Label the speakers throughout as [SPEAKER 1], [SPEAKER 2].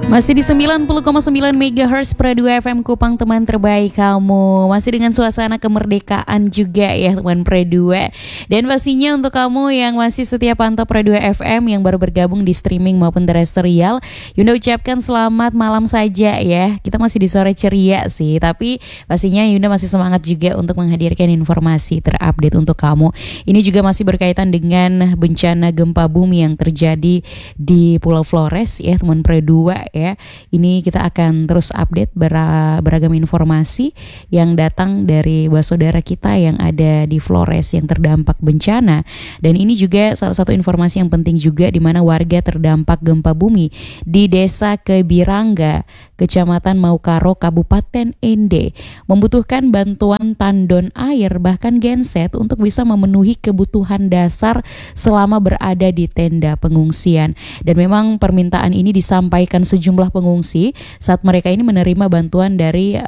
[SPEAKER 1] Masih di 90,9 MHz Pro 2 FM Kupang, teman terbaik kamu. Masih dengan suasana kemerdekaan juga ya teman Pro 2. Dan pastinya untuk kamu yang masih setia pantau Pro 2 FM yang baru bergabung di streaming maupun terestrial, Yunda ucapkan selamat malam saja ya. Kita masih di sore ceria sih, tapi pastinya Yunda masih semangat juga untuk menghadirkan informasi terupdate untuk kamu. Ini juga masih berkaitan dengan bencana gempa bumi yang terjadi di Pulau Flores ya teman Pro 2 ya. Ini kita akan terus update beragam informasi yang datang dari saudara kita yang ada di Flores yang terdampak bencana. Dan ini juga salah satu informasi yang penting juga, di mana warga terdampak gempa bumi di Desa Kebirangga, Kecamatan Maukaro, Kabupaten Ende, membutuhkan bantuan tandon air bahkan genset untuk bisa memenuhi kebutuhan dasar selama berada di tenda pengungsian. Dan memang permintaan ini disampaikan sejumlah pengungsi saat mereka ini menerima bantuan dari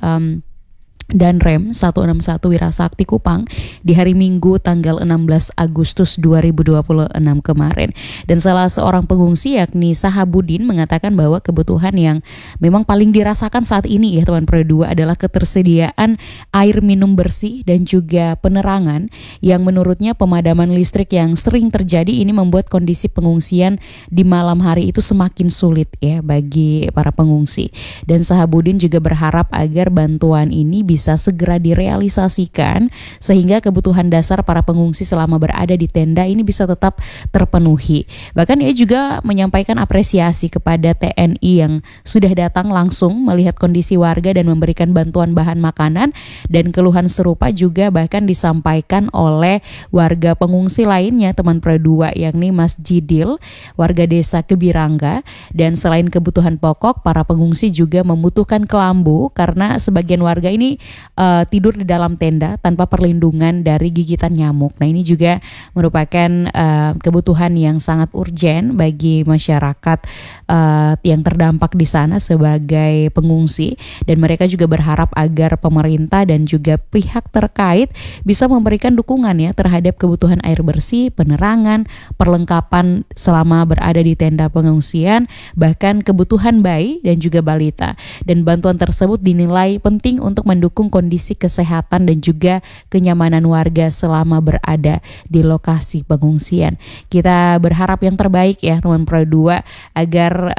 [SPEAKER 1] Danrem 161 Wirasakti Kupang di hari Minggu tanggal 16 Agustus 2026 kemarin. Dan salah seorang pengungsi yakni Sahabudin mengatakan bahwa kebutuhan yang memang paling dirasakan saat ini ya teman Pro 2 adalah ketersediaan air minum bersih dan juga penerangan, yang menurutnya pemadaman listrik yang sering terjadi ini membuat kondisi pengungsian di malam hari itu semakin sulit ya bagi para pengungsi. Dan Sahabudin juga berharap agar bantuan ini bisa segera direalisasikan sehingga kebutuhan dasar para pengungsi selama berada di tenda ini bisa tetap terpenuhi. Bahkan ia juga menyampaikan apresiasi kepada TNI yang sudah datang langsung melihat kondisi warga dan memberikan bantuan bahan makanan, dan keluhan serupa juga bahkan disampaikan oleh warga pengungsi lainnya teman Pro 2, yakni Mas Jidil, warga Desa Kebirangga. Dan selain kebutuhan pokok, para pengungsi juga membutuhkan kelambu karena sebagian warga ini tidur di dalam tenda tanpa perlindungan dari gigitan nyamuk. Nah, ini juga merupakan kebutuhan yang sangat urgen bagi masyarakat yang terdampak di sana sebagai pengungsi, dan mereka juga berharap agar pemerintah dan juga pihak terkait bisa memberikan dukungan ya terhadap kebutuhan air bersih, penerangan, perlengkapan selama berada di tenda pengungsian, bahkan kebutuhan bayi dan juga balita. Dan bantuan tersebut dinilai penting untuk mendukung kondisi kesehatan dan juga kenyamanan warga selama berada di lokasi pengungsian. Kita berharap yang terbaik ya teman Pro 2 agar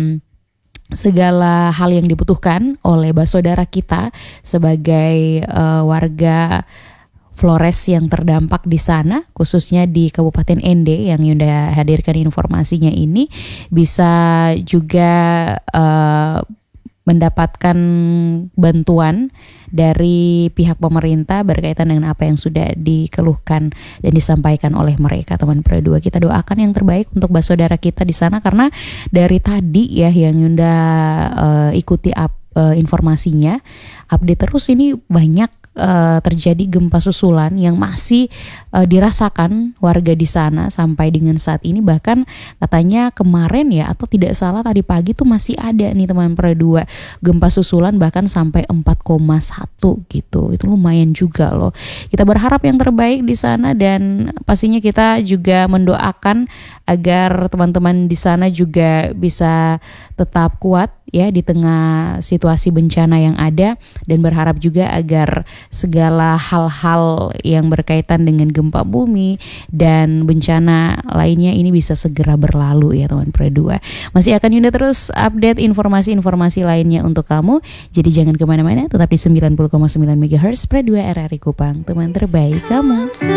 [SPEAKER 1] segala hal yang dibutuhkan oleh saudara kita sebagai warga Flores yang terdampak di sana, khususnya di Kabupaten Ende yang Yunda hadirkan informasinya ini, bisa juga mendapatkan bantuan dari pihak pemerintah berkaitan dengan apa yang sudah dikeluhkan dan disampaikan oleh mereka teman Pro 2. Kita doakan yang terbaik untuk saudara kita di sana, karena dari tadi ya yang Yunda ikuti informasinya, update terus ini banyak terjadi gempa susulan yang masih dirasakan warga di sana sampai dengan saat ini. Bahkan katanya kemarin ya, atau tidak salah tadi pagi tuh masih ada nih teman Pro 2 gempa susulan bahkan sampai 4,1 gitu. Itu lumayan juga loh. Kita berharap yang terbaik di sana, dan pastinya kita juga mendoakan agar teman-teman di sana juga bisa tetap kuat ya di tengah situasi bencana yang ada, dan berharap juga agar segala hal-hal yang berkaitan dengan gempa bumi dan bencana lainnya ini bisa segera berlalu ya teman Pro 2. Masih akan Yunda terus update informasi-informasi lainnya untuk kamu, jadi jangan kemana-mana, tetap di 90,9 MHz Pro 2 RRI Kupang, teman terbaik kamu.